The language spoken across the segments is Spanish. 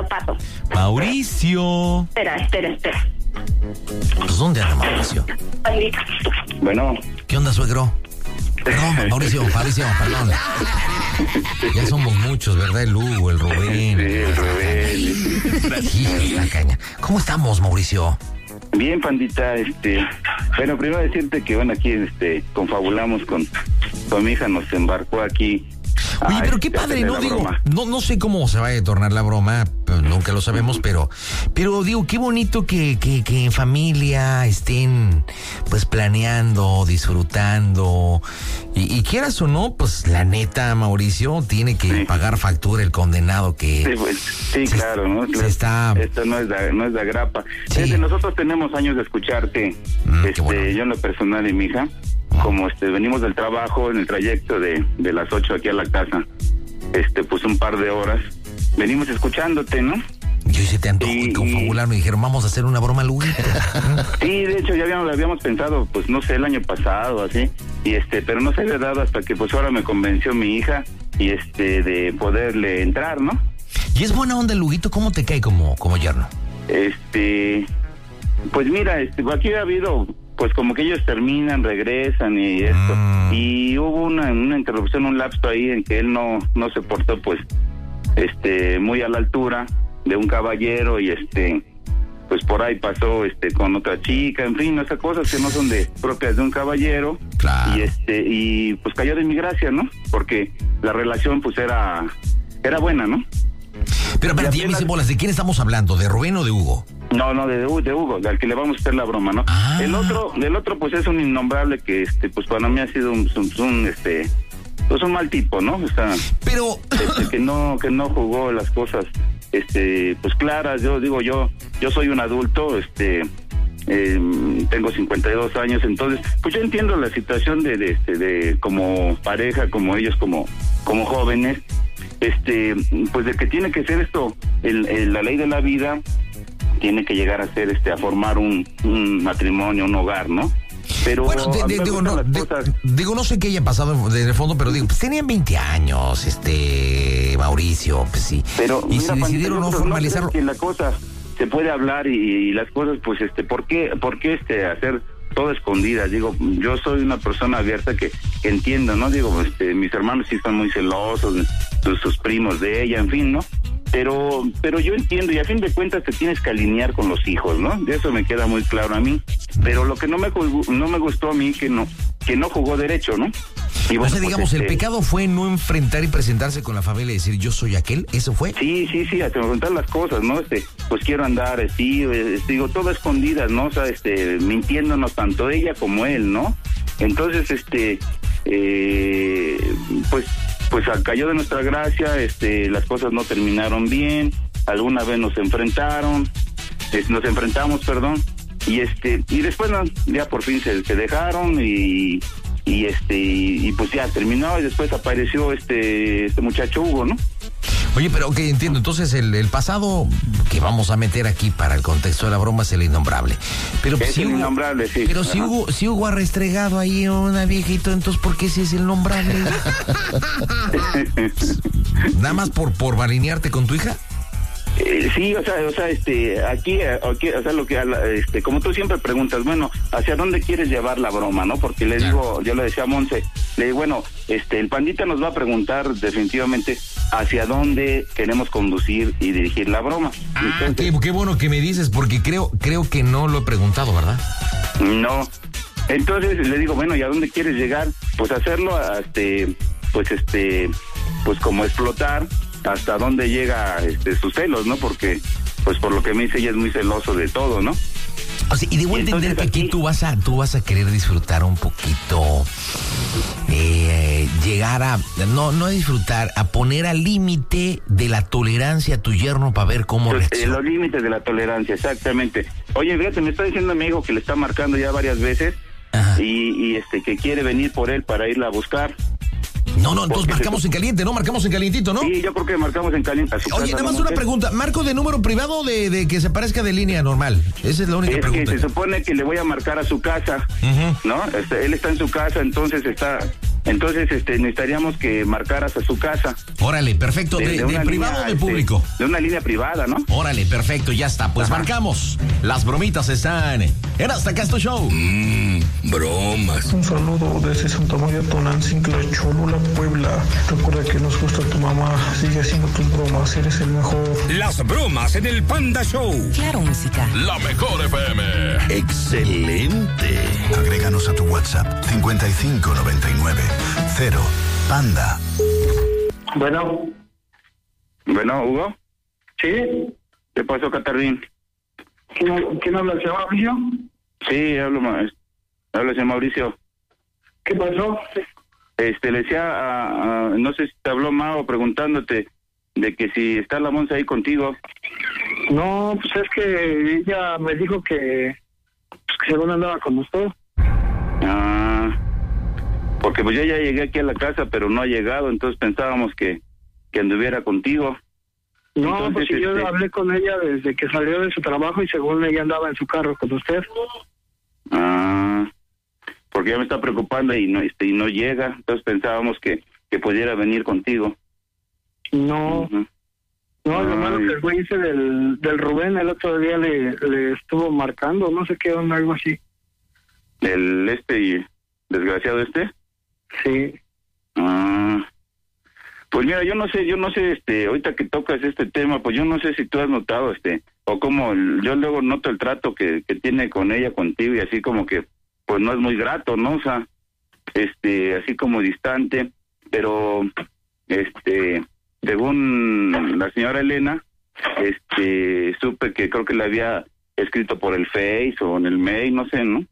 zapato. Mauricio. Espera. Pues, ¿dónde anda Mauricio? Bueno. ¿Qué onda, suegro? Perdón, Mauricio, perdón. Ya somos muchos, ¿verdad? El Hugo, el Rubén. Sí, el Rubén. Sí, la caña. ¿Cómo estamos, Mauricio? Bien, pandita, bueno, primero decirte que, bueno, aquí, confabulamos con mi hija, nos embarcó aquí. Oye, pero qué padre, ¿no? Digo, no sé cómo se va a tornar la broma, nunca lo sabemos, pero digo, qué bonito que en familia estén, pues, planeando, disfrutando, y quieras o no, pues, la neta, Mauricio, tiene que pagar factura el condenado que... Sí, pues, sí, claro, ¿no? Esto no es de agrapa. Sí. Nosotros tenemos años de escucharte, qué bueno. yo en lo personal y mi hija, como venimos del trabajo en el trayecto de las 8 aquí a la casa, pues un par de horas, venimos escuchándote, ¿no? Yo hice te antojo y confabularon y dijeron, vamos a hacer una broma, Luis. Sí, de hecho ya habíamos pensado, pues no sé, el año pasado, así, pero no se había dado hasta que pues ahora me convenció mi hija y de poderle entrar, ¿no? Y es buena onda el Luguito, ¿cómo te cae como yerno? Pues mira, aquí ha habido, pues como que ellos terminan, regresan y esto, y hubo una interrupción, un lapso ahí en que él no se portó, pues, muy a la altura de un caballero y pues por ahí pasó, con otra chica, en fin, esas cosas que no son propias de un caballero. Claro. Y pues cayó de mi gracia, ¿no? Porque la relación, pues, era buena, ¿no? Pero espérate, ya me hice bolas, ¿de quién estamos hablando? ¿De Rubén o de Hugo? No, de Hugo, al que le vamos a hacer la broma, ¿no? Ah. El otro, pues, es un innombrable que, pues, para mí ha sido pues un mal tipo, ¿no? O sea, pero que no jugó las cosas, pues, claras. Yo digo, yo soy un adulto, tengo 52 años, entonces, pues yo entiendo la situación de como pareja, como ellos, como jóvenes, pues de que tiene que ser esto, la ley de la vida, tiene que llegar a ser, a formar un matrimonio, un hogar, ¿no? Pero bueno, digo, no sé qué haya pasado de fondo, pero digo, pues tenían 20 años, Mauricio, pues sí. Pero y mira, si decidieron no formalizarlo. Que la cosa se puede hablar y las cosas, pues, ¿por qué hacer todo escondidas? Digo, yo soy una persona abierta que entiendo, ¿no? Digo, mis hermanos sí están muy celosos, sus primos de ella, en fin, ¿no? Pero yo entiendo, y a fin de cuentas te tienes que alinear con los hijos, ¿no? De eso me queda muy claro a mí. Pero lo que no me gustó a mí, que no jugó derecho, ¿no? Y bueno, o sea, digamos, el pecado fue no enfrentar y presentarse con la familia y decir, yo soy aquel, ¿eso fue? Sí, hasta enfrentar las cosas, ¿no? Pues quiero andar, digo, todo escondidas, ¿no? O sea, mintiéndonos tanto ella como él, ¿no? Entonces, pues cayó de nuestra gracia, las cosas no terminaron bien, alguna vez nos enfrentamos, y después ya por fin se dejaron y pues ya terminó, y después apareció este muchacho Hugo, ¿no? Oye, pero ok, entiendo, entonces el pasado que vamos a meter aquí para el contexto de la broma es el innombrable. Pero es si el Hugo, innombrable, sí. Pero si Hugo ha restregado ahí una viejita, entonces ¿por qué si es el nombrable? ¿Nada más por alinearte con tu hija? Sí, o sea, aquí, o sea, lo que, como tú siempre preguntas, bueno, ¿hacia dónde quieres llevar la broma, no? Porque le digo, yo le decía a Monse, le digo, bueno, el pandita nos va a preguntar definitivamente hacia dónde queremos conducir y dirigir la broma. Entonces, qué bueno que me dices, porque creo que no lo he preguntado, ¿verdad? No. Entonces le digo, bueno, ¿y a dónde quieres llegar? Pues hacerlo, pues como explotar hasta dónde llega sus celos, ¿no? Porque, pues por lo que me dice, ella es muy celoso de todo, ¿no? O sea, y debo entender que aquí tú vas a querer disfrutar un poquito, llegar a, no disfrutar, a poner al límite de la tolerancia a tu yerno para ver cómo reacciona. Los límites de la tolerancia, exactamente. Oye, fíjate, me está diciendo mi hijo que le está marcando ya varias veces. Ajá. Y que quiere venir por él para irla a buscar. No, entonces marcamos en caliente, ¿no? Marcamos en calientito, ¿no? Sí, yo creo que marcamos en caliente. Oye, nada más una pregunta. ¿Marco de número privado o de que se parezca de línea normal? Esa es la única pregunta. Es que se supone que le voy a marcar a su casa, ¿no? Él está en su casa, entonces está Entonces, necesitaríamos que marcaras a su casa. Órale, perfecto. ¿De privado o de público? De una línea privada, ¿no? Órale, perfecto, ya está. Pues marcamos. Las bromitas están en Hasta Acá es tu Show. Bromas. Un saludo desde Santa María Tonantzintla, Cholula, Puebla. Recuerda que nos gusta tu mamá. Sigue haciendo tus bromas, eres el mejor. Las bromas en el Panda Show. Claro, música. La mejor FM. Excelente. Agréganos a tu WhatsApp 5599 0 Panda. Bueno, Hugo. ¿Sí? ¿Qué pasó, Catarín? ¿Quién habla, señor Mauricio? Sí, habla señor Mauricio. ¿Qué pasó? Le decía, no sé si te habló Mao preguntándote de que si está la Monse ahí contigo. No, pues es que ella me dijo que según andaba con usted. Porque pues yo ya llegué aquí a la casa, pero no ha llegado, entonces pensábamos que anduviera contigo. No, entonces, pues si yo hablé con ella desde que salió de su trabajo y según ella andaba en su carro con usted. Porque ya me está preocupando y no llega, entonces pensábamos que pudiera venir contigo. No. Uh-huh. No, lo malo que el güey ese del Rubén el otro día le estuvo marcando, no sé qué onda, algo así. ¿El desgraciado Sí. Pues mira, yo no sé, ahorita que tocas este tema, pues yo no sé si tú has notado, o como yo luego noto el trato que tiene con ella, contigo, y así como que, pues no es muy grato, ¿no? O sea, así como distante, pero, según la señora Elena, supe que creo que le había escrito por el Face o en el mail, no sé, ¿no?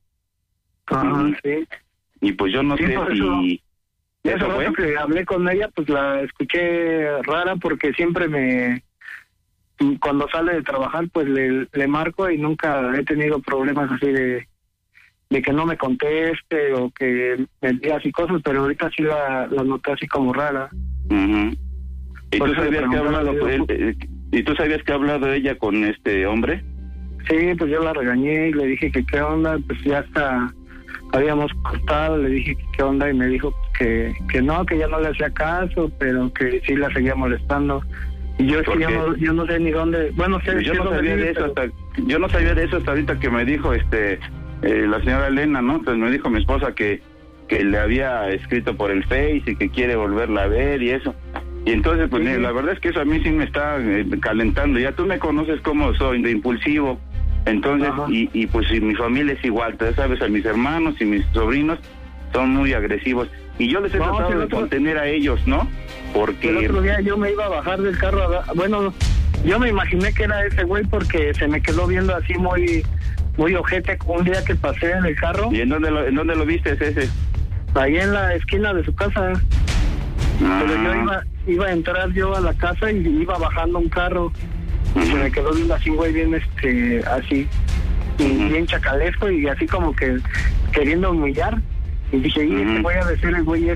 Sí. Y pues yo no sé si... Eso fue que hablé con ella, pues la escuché rara porque siempre cuando sale de trabajar, pues le marco y nunca he tenido problemas así de que no me conteste o que me diga así cosas, pero ahorita sí la noté así como rara. Uh-huh. ¿Y tú sabías que ha hablado con él? ¿Y tú sabías que ha hablado ella con este hombre? Sí, pues yo la regañé y le dije que qué onda, pues ya hasta habíamos cortado, le dije que qué onda y me dijo que no, que ya no le hacía caso, pero que sí la seguía molestando. Y yo es que yo no sé ni dónde, bueno, sé, yo no sabía de eso yo no sabía de eso hasta ahorita que me dijo la señora Elena, ¿no? Entonces me dijo mi esposa que le había escrito por el Face y que quiere volverla a ver y eso. Y entonces, pues la verdad es que eso a mí sí me está calentando. Ya tú me conoces cómo soy, de impulsivo. Entonces, y pues si mi familia es igual, tú sabes, a mis hermanos y mis sobrinos son muy agresivos. Y yo les he tratado de contener a ellos, ¿no? Porque... El otro día yo me iba a bajar del carro, yo me imaginé que era ese güey porque se me quedó viendo así muy ojete un día que pasé en el carro. ¿Y en dónde lo viste ese? Ahí en la esquina de su casa. Pero yo iba a entrar yo a la casa y iba bajando un carro. Y se me quedó viendo así, güey, bien así. Y bien chacalesco y así como que queriendo humillar. Y dije, y voy a decir el güey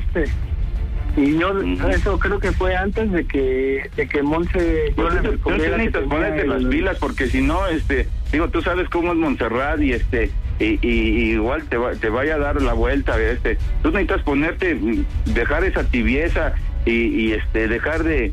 Y yo, eso creo que fue antes de que Monse... Pues yo le necesitas ponerte las pilas, porque si no, digo, tú sabes cómo es Montserrat y y igual te vaya a dar la vuelta, tú necesitas dejar esa tibieza y dejar de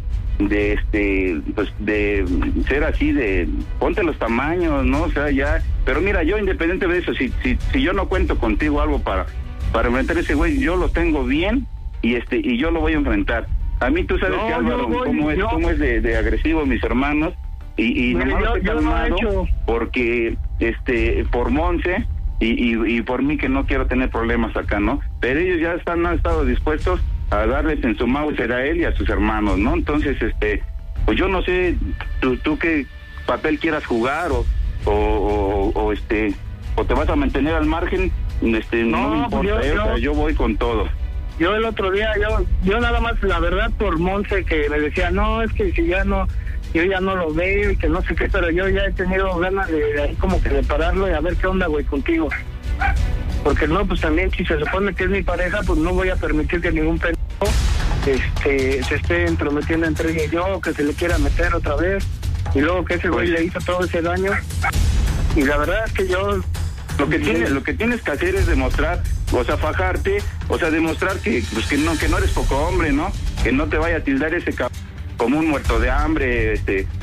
ser así, ponte los tamaños, ¿no? O sea, ya, pero mira, yo independiente de eso, si yo no cuento contigo algo para enfrentar a ese güey, yo lo tengo bien y yo lo voy a enfrentar. A mí tú sabes que Álvaro, cómo es de agresivo mis hermanos y nomás lo estoy calmado porque por Monse y por mí que no quiero tener problemas acá, ¿no? Pero ellos ya han estado dispuestos a darles en su Mauser a él y a sus hermanos, ¿no? Entonces, pues yo no sé tú qué papel quieras jugar o te vas a mantener al margen, no me importa, yo voy con todo. Yo el otro día, yo nada más, la verdad, por Monse, que me decía, no, es que si yo ya no lo veo y que no sé qué, pero yo ya he tenido ganas de ahí como que de pararlo y a ver qué onda, güey, contigo. Porque no, pues también si se supone que es mi pareja, pues no voy a permitir que ningún pendejo se esté entrometiendo entre ella y yo, que se le quiera meter otra vez, y luego que ese güey le hizo todo ese daño. Y la verdad es que yo Lo que tienes que hacer es demostrar, o sea, fajarte, o sea, demostrar que no eres poco hombre, ¿no? Que no te vaya a tildar ese como un muerto de hambre,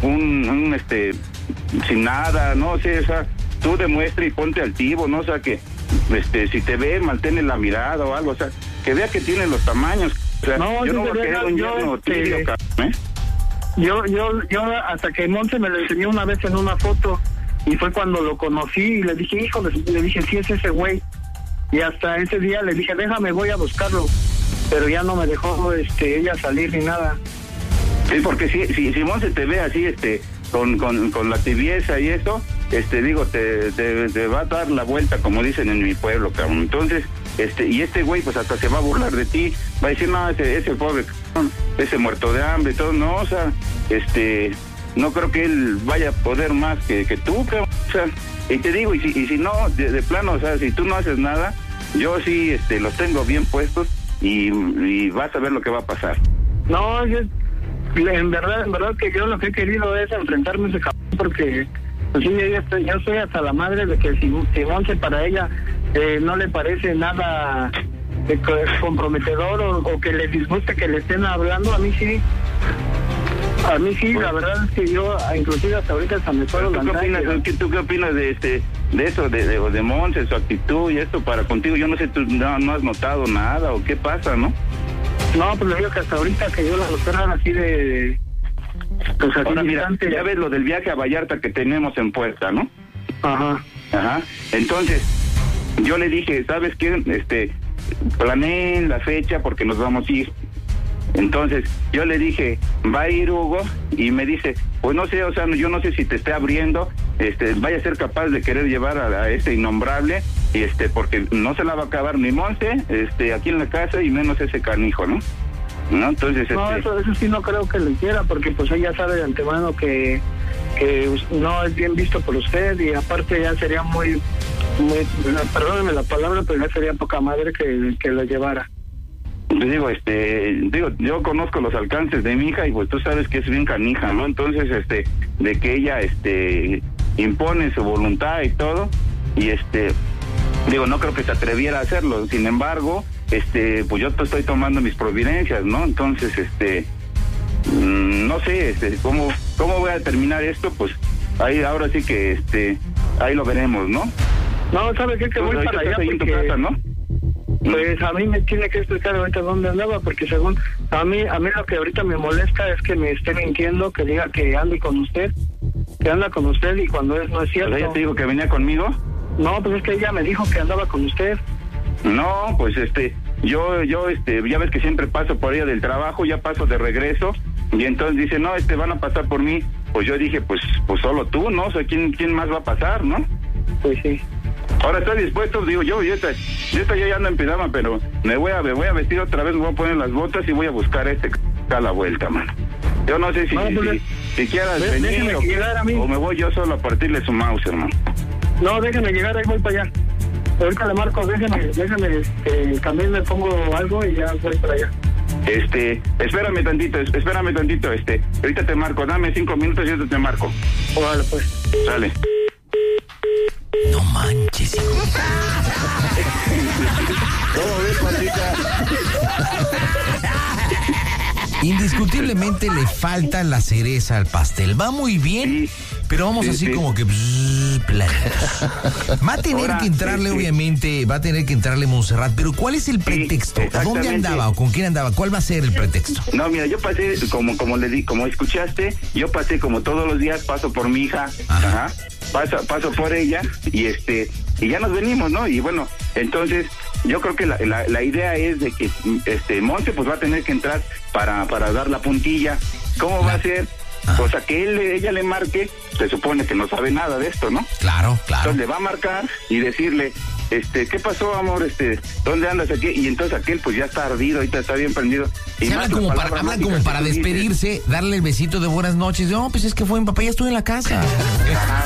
sin nada, ¿no? O sea, tú demuestra y ponte altivo, ¿no? O sea, que si te ve, mantén la mirada o algo, o sea, que vea que tiene los tamaños. O sea, no, yo no voy a querer un yerno tibio, ¿eh? Yo hasta que Monse me lo enseñó una vez en una foto, y fue cuando lo conocí y le dije, híjole, le dije, sí es ese güey. Y hasta ese día le dije, déjame, voy a buscarlo. Pero ya no me dejó ella salir ni nada. Sí, porque si Monse te ve así, con la tibieza y eso, digo, te va a dar la vuelta, como dicen en mi pueblo, cabrón. Entonces, y este güey, pues hasta se va a burlar de ti, va a decir, no, ese pobre cabrón, ese muerto de hambre y todo, no, o sea, no creo que él vaya a poder más que tú, cabrón. O sea, y te digo, y si no, de plano, o sea, si tú no haces nada, yo sí, los tengo bien puestos y vas a ver lo que va a pasar. No, en verdad que yo lo que he querido es enfrentarme a ese cabrón, porque pues, sí, yo estoy hasta la madre de que si Monse para ella no le parece nada comprometedor o que le disguste que le estén hablando, a mí sí, la verdad es que yo inclusive hasta ahorita hasta me puedo lanzar. ¿Tú qué opinas de eso, de Monse, su actitud y esto para contigo? Yo no sé, tú no has notado nada o qué pasa, ¿no? No, pues le digo que hasta ahorita que yo la doctora así de... Pues así ahora, mira, distante. Ya ves lo del viaje a Vallarta que tenemos en puerta, ¿no? Ajá. Entonces, yo le dije, ¿sabes qué? Planeen la fecha porque nos vamos a ir. Entonces, yo le dije, va a ir Hugo, y me dice, pues no sé, o sea, yo no sé si te esté abriendo, vaya a ser capaz de querer llevar a este innombrable, porque no se la va a acabar ni Monse, aquí en la casa, y menos ese canijo, ¿no? Entonces, no, eso sí no creo que le quiera, porque pues ella sabe de antemano que no es bien visto por usted, y aparte ya sería muy, perdóneme la palabra, pero ya sería poca madre que lo llevara. Digo, yo conozco los alcances de mi hija y pues tú sabes que es bien canija, ¿no? Entonces, de que ella, impone su voluntad y todo, y digo, no creo que se atreviera a hacerlo. Sin embargo, pues yo estoy tomando mis providencias, ¿no? Entonces, no sé, cómo voy a terminar esto, pues ahí ahora sí que, ahí lo veremos, ¿no? No, ¿sabe qué? Que voy para allá porque... en tu casa, ¿no? Pues a mí me tiene que explicar ahorita dónde andaba, porque según a mí lo que ahorita me molesta es que me esté mintiendo, que diga que ande con usted, que anda con usted, y cuando no es cierto. ¿Ella te dijo que venía conmigo? No, pues es que ella me dijo que andaba con usted. No, pues yo ya ves que siempre paso por ella del trabajo, ya paso de regreso, y entonces dice, no, van a pasar por mí. Pues yo dije, pues solo tú, ¿no? O sea, ¿quién más va a pasar, no? Pues sí. Ahora estoy dispuesto, digo yo ya ando en pijama, pero me voy a vestir otra vez, me voy a poner las botas y voy a buscar a la vuelta, mano. Yo no sé si quieras venir o me voy yo solo a partirle su mouse, hermano. No, déjame llegar, ahí voy para allá. Ahorita le marco, déjame, también me pongo algo y ya voy para allá. Espérame tantito, ahorita te marco, dame 5 minutos y yo te marco. Vale, pues. Sale. No manches, hijo. ¿Cómo ves, Patricia? Indiscutiblemente le falta la cereza al pastel. Va muy bien, pero vamos así como que planitos. Va a tener que entrarle, obviamente, va a tener que entrarle Montserrat, pero ¿cuál es el pretexto? ¿A dónde andaba o con quién andaba? ¿Cuál va a ser el pretexto? No, mira, yo pasé, como escuchaste, yo pasé como todos los días, paso por mi hija, paso por ella, y ya nos venimos, ¿no? Y bueno, entonces yo creo que la idea es de que Monse pues va a tener que entrar para dar la puntilla. ¿Cómo va a ser? O sea, que ella le marque, se supone que no sabe nada de esto, ¿no? Claro. Entonces le va a marcar y decirle, ¿qué pasó, amor? ¿Dónde andas aquí? Y entonces aquel pues ya está ardido, ahorita está bien prendido. Y se habla como para despedirse, darle el besito de buenas noches. No, pues es que fue mi papá, ya estuve en la casa.